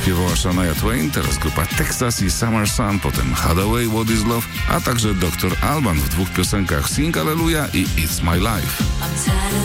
śpiewała Shania Twain, teraz grupa Texas i Summer Sun, potem Hathaway, What is Love, a także Dr. Alban w 2 piosenkach Sing Hallelujah i It's My Life.